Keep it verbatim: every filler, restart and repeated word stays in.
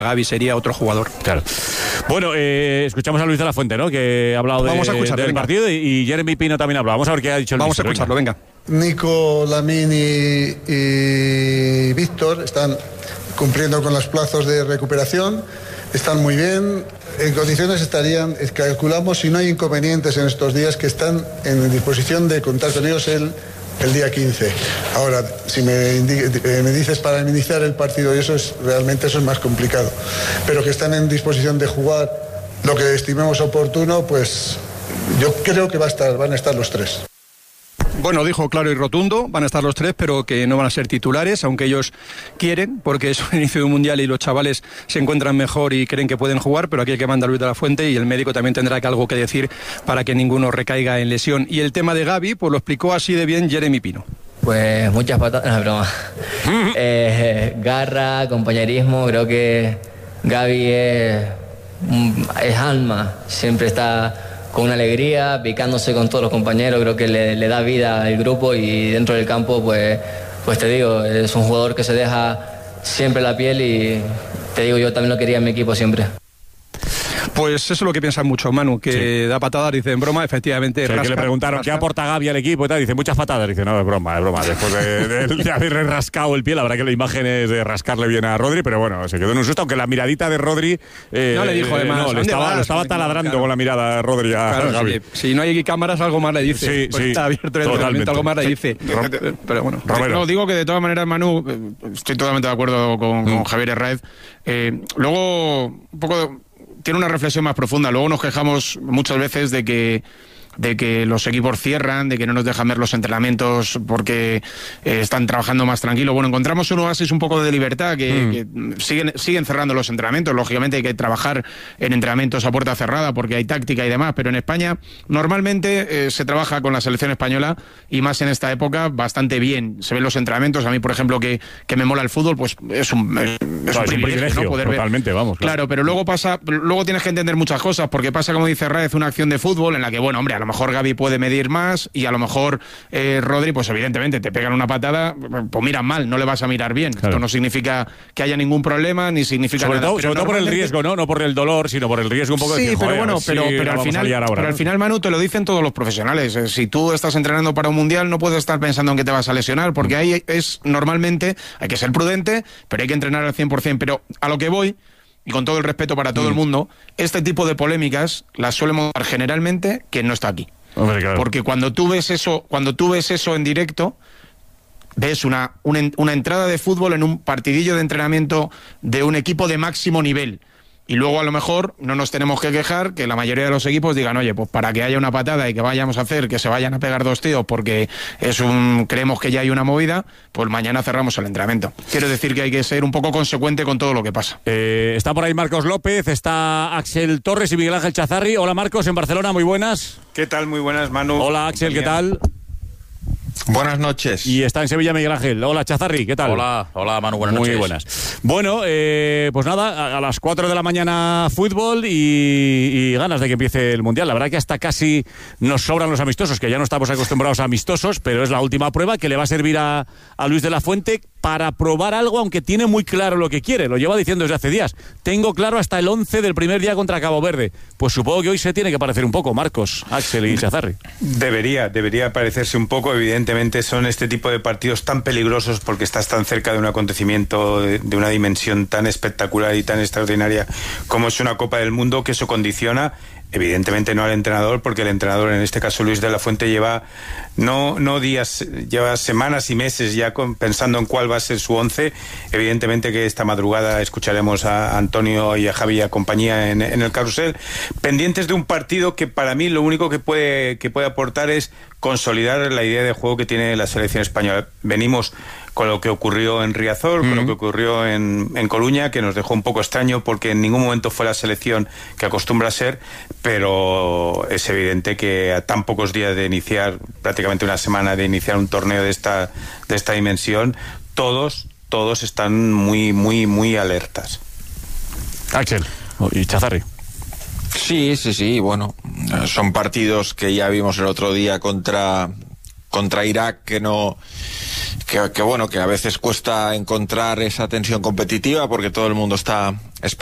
Gavi sería otro jugador. Claro. Bueno, eh, escuchamos a Luis de la Fuente, ¿no? Que ha hablado de, Vamos a escucharlo, del venga. partido y, y Jeremy Pino también ha hablado. Vamos a ver qué ha dicho el Vamos míster, a escucharlo, venga. Nico, Lamine y, y Víctor están cumpliendo con los plazos de recuperación, están muy bien, en condiciones estarían, calculamos, si no hay inconvenientes en estos días, que están en disposición de contar con ellos el, el día quince. Ahora, si me, indi- eh, me dices para iniciar el partido, y eso es realmente eso es más complicado, pero que están en disposición de jugar lo que estimemos oportuno, pues yo creo que va a estar, van a estar los tres. Bueno, dijo claro y rotundo, van a estar los tres, pero que no van a ser titulares, aunque ellos quieren, porque es un inicio de un mundial y los chavales se encuentran mejor y creen que pueden jugar, pero aquí hay que mandar Luis de la Fuente y el médico también tendrá que algo que decir para que ninguno recaiga en lesión. Y el tema de Gavi, pues lo explicó así de bien Jeremy Pino. Pues muchas patadas, no, broma. eh, garra, compañerismo, creo que Gavi es, es alma, siempre está con una alegría, picándose con todos los compañeros, creo que le, le da vida al grupo y dentro del campo, pues, pues te digo, es un jugador que se deja siempre la piel y te digo, yo también lo quería en mi equipo siempre. Pues eso es lo que piensan mucho, Manu, que sí. Da patadas, dice en broma, efectivamente. O sea, rasca, que le preguntaron rasca. qué aporta Gavi al equipo y tal, dice muchas patadas, dice no, es broma, es broma, después de, de, de haberle rascado el pie, la verdad que la imagen es de rascarle bien a Rodri, pero bueno, se quedó en un susto, aunque la miradita de Rodri eh, no le dijo además, no, le estaba, le estaba taladrando claro. con la mirada a Rodri a claro, Gavi. Si, si no hay cámaras, algo más le dice, sí, pues sí, está abierto el entrenamiento, algo más le dice, sí. pero bueno, no, digo que de todas maneras, Manu, estoy totalmente de acuerdo con, con mm. Javier Herráez, eh, luego un poco tiene una reflexión más profunda. Luego nos quejamos muchas veces de que de que los equipos cierran, de que no nos dejan ver los entrenamientos porque eh, están trabajando más tranquilo. Bueno, encontramos un oasis un poco de libertad que, mm. que siguen, siguen cerrando los entrenamientos. Lógicamente hay que trabajar en entrenamientos a puerta cerrada porque hay táctica y demás, pero en España normalmente eh, se trabaja con la selección española y más en esta época bastante bien. Se ven los entrenamientos. A mí, por ejemplo, que, que me mola el fútbol, pues es un, es, es no, un es privilegio, privilegio, ¿no? Poder totalmente, ver. Vamos. Claro. claro, pero luego pasa, luego tienes que entender muchas cosas porque pasa, como dice Raez, una acción de fútbol en la que, bueno, hombre, a lo mejor Gavi puede medir más y a lo mejor eh, Rodri, pues evidentemente te pegan una patada, pues miran mal, no le vas a mirar bien. Claro. Esto no significa que haya ningún problema ni significa sobre nada. Todo, sobre todo por el riesgo, ¿no? No por el dolor, sino por el riesgo un poco de sí, decir, pero bueno, sí, pero, pero, al final, ahora, pero ¿no? al final, Manu, te lo dicen todos los profesionales. Si tú estás entrenando para un mundial, no puedes estar pensando en que te vas a lesionar, porque ahí es normalmente, hay que ser prudente, pero hay que entrenar al cien por ciento. Pero a lo que voy, y con todo el respeto para todo mm. el mundo, este tipo de polémicas las suele montar generalmente quien no está aquí. Hombre, claro. Porque cuando tú ves eso, cuando tú ves eso en directo, ves una, una, una entrada de fútbol en un partidillo de entrenamiento de un equipo de máximo nivel. Y luego a lo mejor no nos tenemos que quejar que la mayoría de los equipos digan, oye, pues para que haya una patada y que vayamos a hacer que se vayan a pegar dos tíos porque es un creemos que ya hay una movida, pues mañana cerramos el entrenamiento. Quiero decir que hay que ser un poco consecuente con todo lo que pasa. Eh, está por ahí Marcos López, está Axel Torres y Miguel Ángel Chazarri. Hola Marcos, en Barcelona, muy buenas. ¿Qué tal? Muy buenas, Manu. Hola Axel, ¿qué tal? Buenas noches. Y está en Sevilla Miguel Ángel. Hola Chazarri, ¿qué tal? Hola, hola Manu, buenas Muy noches. Muy buenas. Bueno, eh, pues nada, a, a las cuatro de la mañana fútbol y, y ganas de que empiece el Mundial. La verdad que hasta casi nos sobran los amistosos, que ya no estamos acostumbrados a amistosos, pero es la última prueba que le va a servir a, a Luis de la Fuente para probar algo, aunque tiene muy claro lo que quiere. Lo lleva diciendo desde hace días. Tengo claro hasta el once del primer día contra Cabo Verde. Pues supongo que hoy se tiene que parecer un poco, Marcos, Axel y Chazarri. Debería, debería parecerse un poco. Evidentemente son este tipo de partidos tan peligrosos porque estás tan cerca de un acontecimiento de, de una dimensión tan espectacular y tan extraordinaria como es una Copa del Mundo, que eso condiciona. Evidentemente no al entrenador, porque el entrenador, en este caso Luis de la Fuente, lleva no, no días, lleva semanas y meses ya con, pensando en cuál va a ser su once. Evidentemente que esta madrugada escucharemos a Antonio y a Javi y a compañía en, en el carrusel, pendientes de un partido que para mí lo único que puede, que puede aportar es consolidar la idea de juego que tiene la selección española. Venimos con lo que ocurrió en Riazor, mm. con lo que ocurrió en, en Coruña, que nos dejó un poco extraño porque en ningún momento fue la selección que acostumbra a ser, pero es evidente que a tan pocos días de iniciar, prácticamente una semana de iniciar un torneo de esta, de esta dimensión, todos, todos están muy, muy, muy alertas. Axel y Chazarri. Sí, sí, sí, bueno, son partidos que ya vimos el otro día contra, contra Irak que no... que, que bueno, que a veces cuesta encontrar esa tensión competitiva porque todo el mundo está